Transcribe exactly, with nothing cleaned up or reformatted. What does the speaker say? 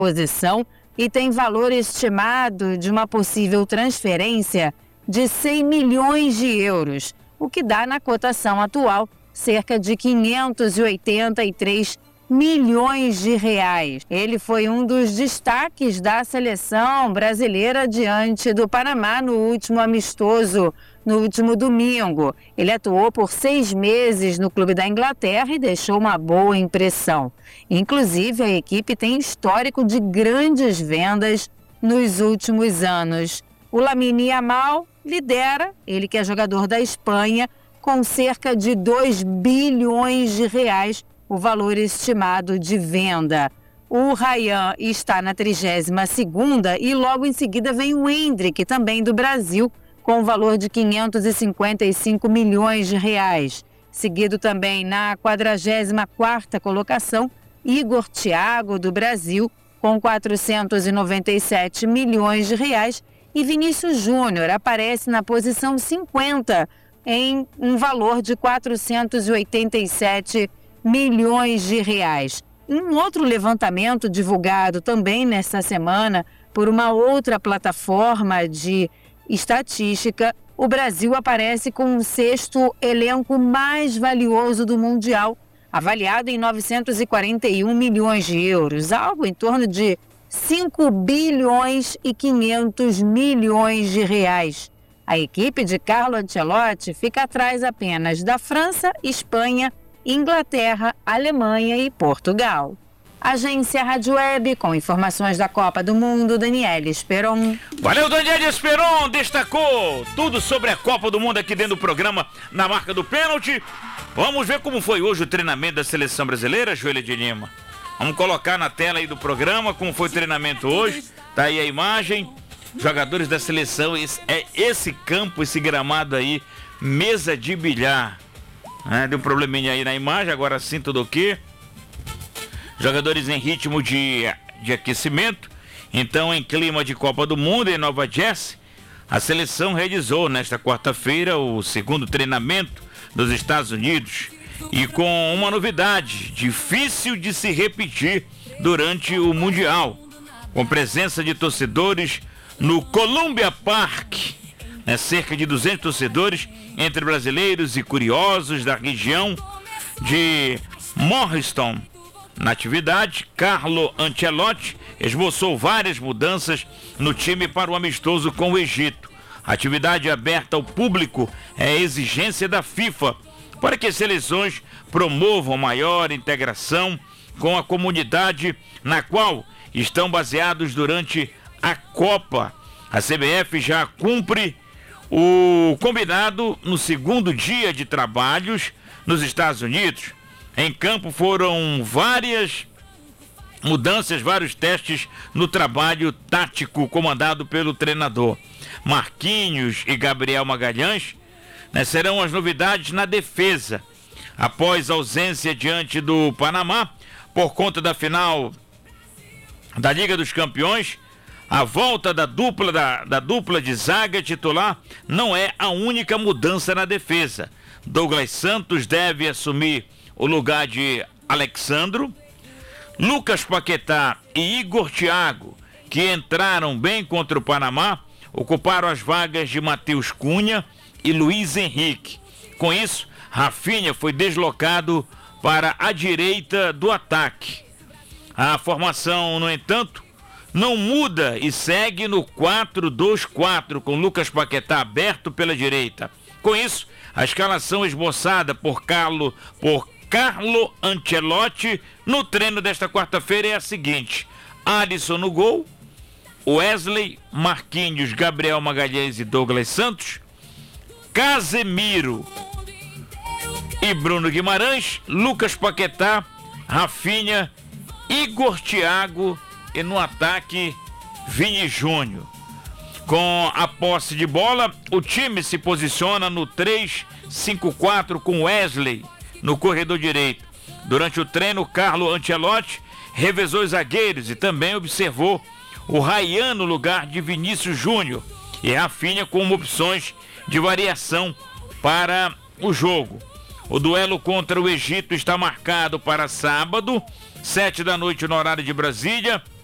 posição e tem valor estimado de uma possível transferência de cem milhões de euros, o que dá na cotação atual cerca de quinhentos e oitenta e três milhões de reais. Ele foi um dos destaques da seleção brasileira diante do Panamá no último amistoso, no último domingo. Ele atuou por seis meses no clube da Inglaterra e deixou uma boa impressão. Inclusive, a equipe tem histórico de grandes vendas nos últimos anos. O Lamine Yamal lidera, ele que é jogador da Espanha, com cerca de dois bilhões de reais, o valor estimado de venda. O Ryan está na trigésima segunda e logo em seguida vem o Endrick, também do Brasil, com o valor de quinhentos e cinquenta e cinco milhões de reais. Seguido também na quadragésima quarta colocação, Igor Thiago, do Brasil, com quatrocentos e noventa e sete milhões de reais. E Vinícius Júnior aparece na posição cinquenta, em um valor de quatrocentos e oitenta e sete milhões de reais. Um outro levantamento divulgado também nesta semana por uma outra plataforma de estatística, o Brasil aparece com o sexto elenco mais valioso do Mundial, avaliado em novecentos e quarenta e um milhões de euros, algo em torno de cinco bilhões e quinhentos milhões de reais. A equipe de Carlo Ancelotti fica atrás apenas da França, Espanha, Inglaterra, Alemanha e Portugal. Agência Rádio Web, com informações da Copa do Mundo, Daniela Esperon. Valeu, Daniela Esperon, destacou tudo sobre a Copa do Mundo aqui dentro do programa Na Marca do Pênalti. Vamos ver como foi hoje o treinamento da seleção brasileira, Joelha de Lima. Vamos colocar na tela aí do programa como foi o treinamento hoje. Tá aí a imagem. Jogadores da seleção, esse, é esse campo, esse gramado aí, mesa de bilhar. É, deu um probleminha aí na imagem, agora sim tudo ok. Jogadores em ritmo de, de aquecimento. Então, em clima de Copa do Mundo, em Nova Jersey, a seleção realizou nesta quarta-feira o segundo treinamento dos Estados Unidos. E com uma novidade, difícil de se repetir durante o Mundial. Com presença de torcedores no Columbia Park, né, cerca de duzentos torcedores, entre brasileiros e curiosos da região de Morriston. Na atividade, Carlo Ancelotti esboçou várias mudanças no time para o amistoso com o Egito. A atividade aberta ao público é a exigência da FIFA para que as seleções promovam maior integração com a comunidade na qual estão baseados durante a Copa. A C B F já cumpre o combinado no segundo dia de trabalhos nos Estados Unidos. Em campo foram várias mudanças, vários testes no trabalho tático comandado pelo treinador. Marquinhos e Gabriel Magalhães, né, serão as novidades na defesa. Após ausência diante do Panamá, por conta da final da Liga dos Campeões, a volta da dupla, da, da dupla de zaga titular não é a única mudança na defesa. Douglas Santos deve assumir o lugar de Alexandro. Lucas Paquetá e Igor Thiago, que entraram bem contra o Panamá, ocuparam as vagas de Matheus Cunha e Luiz Henrique. Com isso, Rafinha foi deslocado para a direita do ataque. A formação, no entanto, não muda e segue no quatro dois quatro, com Lucas Paquetá aberto pela direita. Com isso, a escalação esboçada por Carlo, por Carlo Ancelotti no treino desta quarta-feira é a seguinte: Alisson no gol, Wesley, Marquinhos, Gabriel Magalhães e Douglas Santos, Casemiro e Bruno Guimarães, Lucas Paquetá, Rafinha, Igor Thiago e no ataque Vini Júnior. Com a posse de bola, o time se posiciona no três cinco quatro com Wesley no corredor direito. Durante o treino, Carlo Ancelotti revezou os zagueiros e também observou o Ryan no lugar de Vinícius Júnior e Rafinha como opções de variação para o jogo. O duelo contra o Egito está marcado para sábado, sete da noite no horário de Brasília.